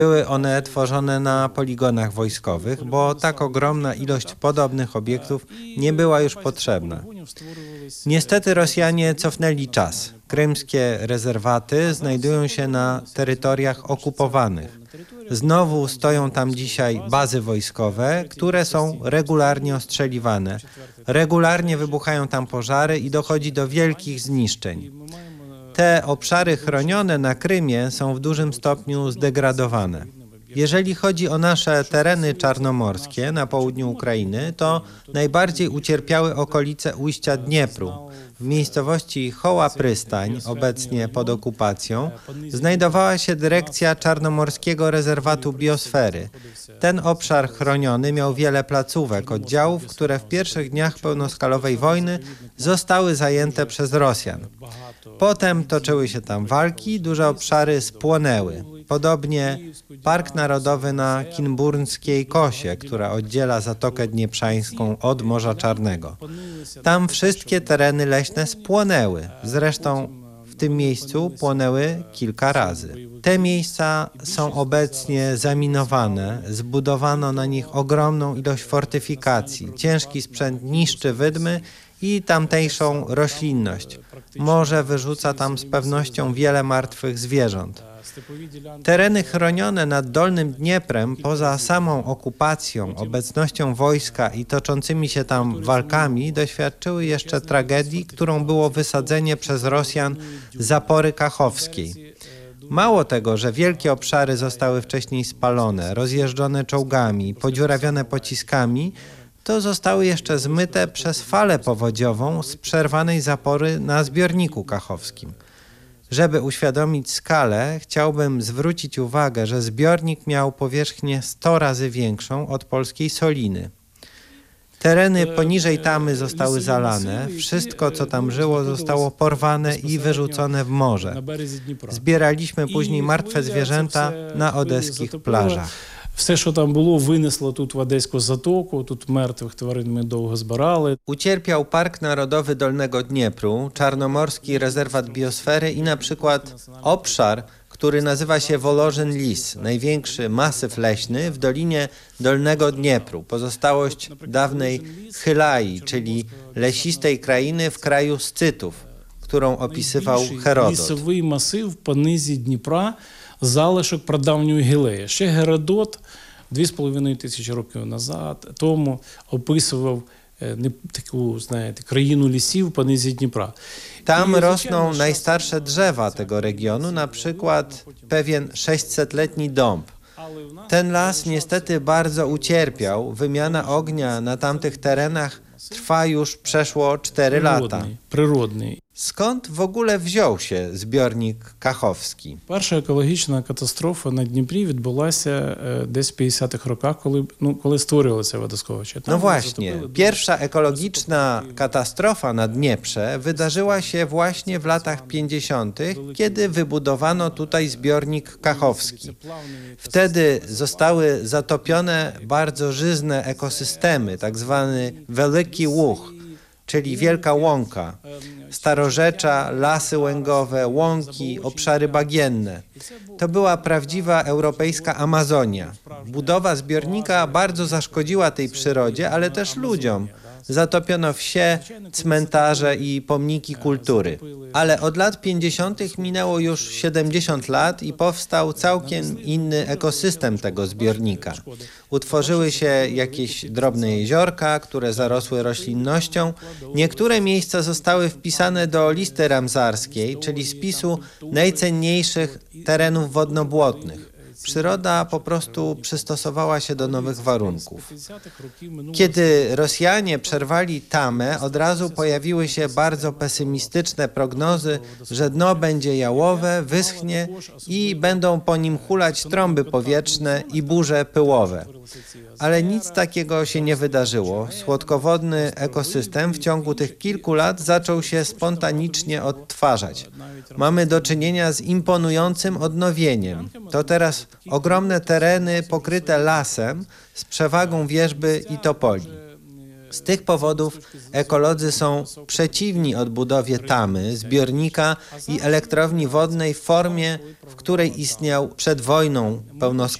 Były one tworzone na poligonach wojskowych, bo tak ogromna ilość podobnych obiektów nie była już potrzebna. Niestety Rosjanie cofnęli czas. Krymskie rezerwaty znajdują się na terytoriach okupowanych. Znowu stoją tam dzisiaj bazy wojskowe, które są regularnie ostrzeliwane. Regularnie wybuchają tam pożary i dochodzi do wielkich zniszczeń. Te obszary chronione na Krymie są w dużym stopniu zdegradowane. Jeżeli chodzi o nasze tereny czarnomorskie na południu Ukrainy, to najbardziej ucierpiały okolice ujścia Dniepru. W miejscowości Hoła Prystań, obecnie pod okupacją, znajdowała się dyrekcja Czarnomorskiego Rezerwatu Biosfery. Ten obszar chroniony miał wiele placówek, oddziałów, które w pierwszych dniach pełnoskalowej wojny zostały zajęte przez Rosjan. Potem toczyły się tam walki, duże obszary spłonęły. Podobnie Park Narodowy na Kinburskiej Kosie, która oddziela Zatokę Dnieprzańską od Morza Czarnego. Tam wszystkie tereny leśne spłonęły. Zresztą w tym miejscu płonęły kilka razy. Te miejsca są obecnie zaminowane, zbudowano na nich ogromną ilość fortyfikacji. Ciężki sprzęt niszczy wydmy i tamtejszą roślinność. Morze wyrzuca tam z pewnością wiele martwych zwierząt. Tereny chronione nad Dolnym Dnieprem, poza samą okupacją, obecnością wojska i toczącymi się tam walkami, doświadczyły jeszcze tragedii, którą było wysadzenie przez Rosjan zapory kachowskiej. Mało tego, że wielkie obszary zostały wcześniej spalone, rozjeżdżone czołgami, podziurawione pociskami, to zostały jeszcze zmyte przez falę powodziową z przerwanej zapory na zbiorniku kachowskim. Żeby uświadomić skalę, chciałbym zwrócić uwagę, że zbiornik miał powierzchnię 100 razy większą od polskiej Soliny. Tereny poniżej tamy zostały zalane, wszystko co tam żyło zostało porwane i wyrzucone w morze. Zbieraliśmy później martwe zwierzęta na odeskich plażach. Все, що там було, винесло тут в Одеську затоку, тут мертвих тварин ми довго збирали. Ucierpiał Park Narodowy Dolnego Dniepru, Czarnomorski Rezerwat Biosfery i na przykład obszar, który nazywa się Wolożyn Lis, największy masyw leśny w Dolinie Dolnego Dniepru, pozostałość dawnej Chylai, czyli lesistej krainy w kraju Scytów, którą opisywał Herodot. Лісовий масив по низі Дніпра, залишок прадавньої Гілеї. Ще Геродот 2500 років назад тому описував taką, знаєте, країну лісів по низі Дніпра. Tam rosną najstarsze drzewa tego regionu, na przykład pewien 600-letni dąb. Ten las niestety bardzo ucierpiał. Wymiana ognia na tamtych terenach trwa już przeszło 4 lata. Природний. Skąd w ogóle wziął się zbiornik kachowski? Перша екологічна катастрофа на Дніпрі відбулася десь в 50-х роках, коли створили це водосховище. No właśnie, pierwsza ekologiczna katastrofa na Dnieprze wydarzyła się właśnie w latach 50., kiedy wybudowano tutaj zbiornik kachowski. Wtedy zostały zatopione bardzo żyzne ekosystemy, tak zwany Wielki Łuk, czyli Wielka Łąka, starorzecza, lasy łęgowe, łąki, obszary bagienne. To była prawdziwa europejska Amazonia. Budowa zbiornika bardzo zaszkodziła tej przyrodzie, ale też ludziom. Zatopiono wsie, cmentarze i pomniki kultury. Ale od lat 50. minęło już 70 lat i powstał całkiem inny ekosystem tego zbiornika. Utworzyły się jakieś drobne jeziorka, które zarosły roślinnością. Niektóre miejsca zostały wpisane do listy ramsarskiej, czyli spisu najcenniejszych terenów wodnobłotnych. Przyroda po prostu przystosowała się do nowych warunków. Kiedy Rosjanie przerwali tamę, od razu pojawiły się bardzo pesymistyczne prognozy, że dno będzie jałowe, wyschnie i będą po nim hulać trąby powietrzne i burze pyłowe. Ale nic takiego się nie wydarzyło. Słodkowodny ekosystem w ciągu tych kilku lat zaczął się spontanicznie odtwarzać. Mamy do czynienia z imponującym odnowieniem. To teraz ogromne tereny pokryte lasem z przewagą wierzby i topoli. Z tych powodów ekolodzy są przeciwni odbudowie tamy, zbiornika i elektrowni wodnej w formie, w której istniał przed wojną pełnoskalową